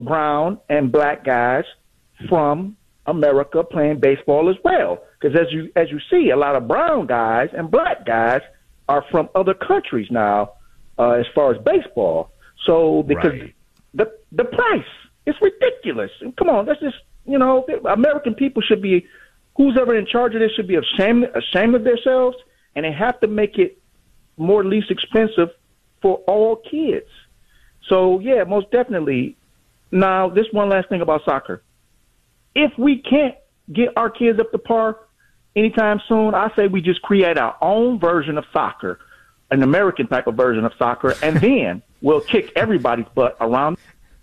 brown and black guys from America playing baseball as well. Because as you see, a lot of brown guys and black guys are from other countries now, as far as baseball. So because the price, it's ridiculous. Come on, that's just, American people should be, who's ever in charge of this should be ashamed of themselves, and they have to make it more least expensive for all kids. So yeah, most definitely. Now, this one last thing about soccer. If we can't get our kids up to par anytime soon, I say we just create our own version of soccer, an American type of version of soccer, and then we'll kick everybody's butt around.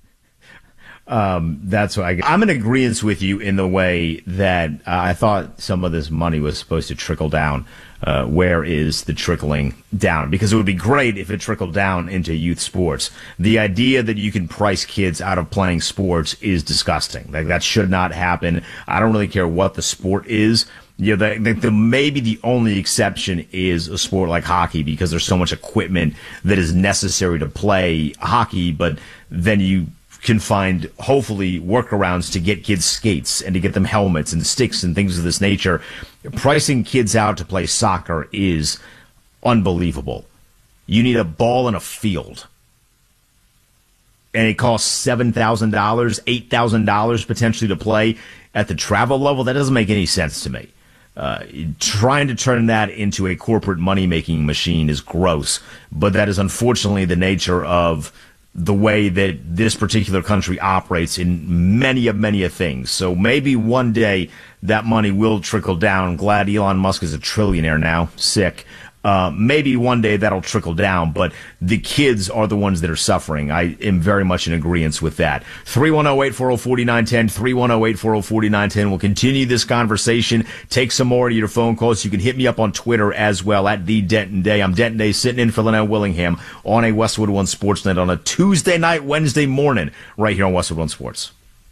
That's what I'm in agreement with you in the way that I thought some of this money was supposed to trickle down. Where is the trickling down? Because it would be great if it trickled down into youth sports. The idea that you can price kids out of playing sports is disgusting. Like, that should not happen. I don't really care what the sport is. Maybe the only exception is a sport like hockey, because there's so much equipment that is necessary to play hockey, but then you can find, hopefully, workarounds to get kids skates and to get them helmets and sticks and things of this nature. Pricing kids out to play soccer is unbelievable. You need a ball and a field, and it costs $7,000, $8,000 potentially to play at the travel level. That doesn't make any sense to me. Trying to turn that into a corporate money-making machine is gross, but that is unfortunately the nature of the way that this particular country operates in many things. So maybe one day that money will trickle down. Glad Elon Musk is a trillionaire now. Sick. Maybe one day that'll trickle down, but the kids are the ones that are suffering. I am very much in agreement with that. 310-840-4910, 310-840-4910. We'll continue this conversation. Take some more of your phone calls. You can hit me up on Twitter as well, at the Denton Day. I'm Denton Day, sitting in for Linnell Willingham on a Westwood One Sports Night on a Tuesday night, Wednesday morning, right here on Westwood One Sports.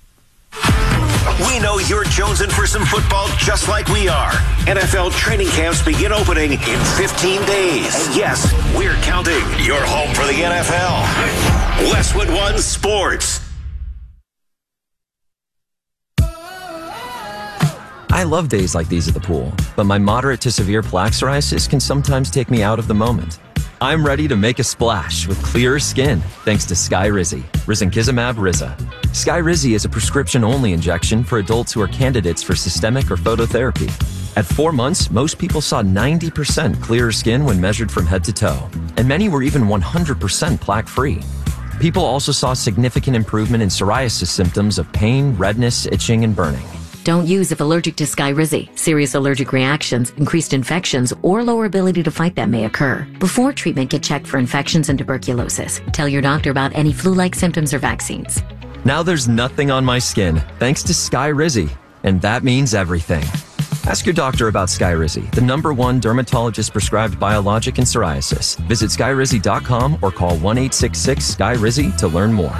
We know you're jonesing for some football just like we are. NFL training camps begin opening in 15 days. And yes, we're counting. You're home for the NFL. Westwood One Sports. I love days like these at the pool, but my moderate to severe plaque psoriasis can sometimes take me out of the moment. I'm ready to make a splash with clearer skin thanks to Skyrizi, Risankizumab Riza. Skyrizi is a prescription-only injection for adults who are candidates for systemic or phototherapy. At 4 months, most people saw 90% clearer skin when measured from head to toe, and many were even 100% plaque-free. People also saw significant improvement in psoriasis symptoms of pain, redness, itching, and burning. Don't use if allergic to Skyrizi. Serious allergic reactions, increased infections, or lower ability to fight them may occur. Before treatment, get checked for infections and tuberculosis. Tell your doctor about any flu-like symptoms or vaccines. Now there's nothing on my skin thanks to Skyrizi, and that means everything. Ask your doctor about Skyrizi, the #1 dermatologist-prescribed biologic in psoriasis. Visit Skyrizi.com or call 1-866-SKY-RIZI to learn more.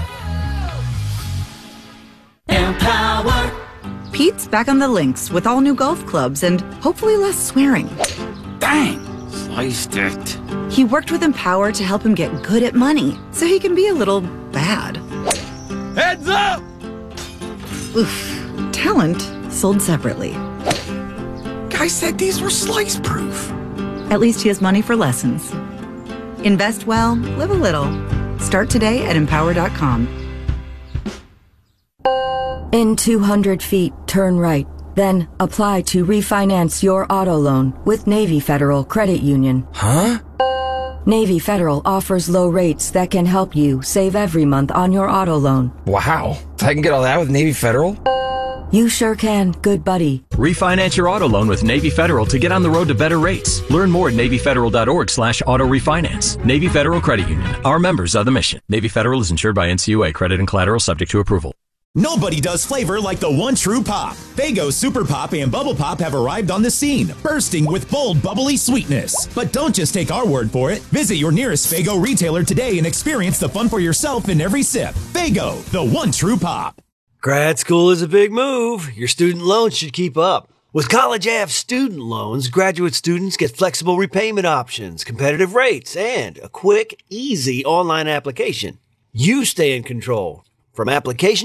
Empower. Pete's back on the links with all new golf clubs and hopefully less swearing. Dang, sliced it. He worked with Empower to help him get good at money so he can be a little bad. Heads up! Oof. Talent sold separately. Guy said these were slice proof. At least he has money for lessons. Invest well, live a little. Start today at Empower.com. In 200 feet, turn right. Then apply to refinance your auto loan with Navy Federal Credit Union. Huh? Navy Federal offers low rates that can help you save every month on your auto loan. Wow. I can get all that with Navy Federal? You sure can, good buddy. Refinance your auto loan with Navy Federal to get on the road to better rates. Learn more at NavyFederal.org/auto refinance. Navy Federal Credit Union. Our members are the mission. Navy Federal is insured by NCUA. Credit and collateral subject to approval. Nobody does flavor like the one true pop. Faygo Super Pop and Bubble Pop have arrived on the scene, bursting with bold, bubbly sweetness. But don't just take our word for it. Visit your nearest Faygo retailer today and experience the fun for yourself in every sip. Faygo, the one true pop. Grad school is a big move. Your student loans should keep up. With College Ave student loans, graduate students get flexible repayment options, competitive rates, and a quick, easy online application. You stay in control. From application